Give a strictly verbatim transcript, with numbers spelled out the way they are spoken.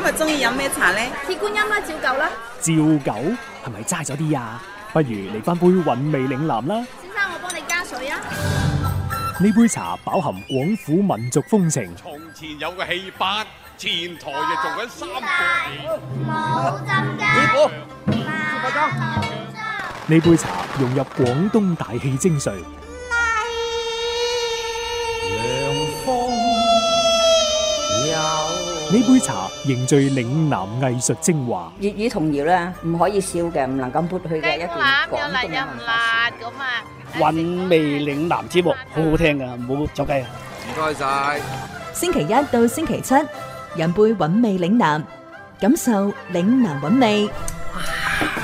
日中意飲咩茶呢？ 鐵觀音啦，照舊啦。 照舊係咪齋咗啲啊？不如嚟翻杯韻味嶺南啦。 先生，我幫你加水啊。 呢杯茶飽含廣府民族風情。 從前有個戲班，前台就做緊三個。 冇浸㗎。 師傅，師傅裝。 呢杯茶融入廣東大氣精髓。呢杯茶凝聚嶺南藝術精華。 粵語童謠咧，唔可以少嘅，唔能夠抹去嘅一段廣東嘅文化。 韻味嶺南節目好好聽噶，唔好走雞啊！ 唔該晒。 星期一到星期七，飲杯韻味嶺南，感受嶺南韻味。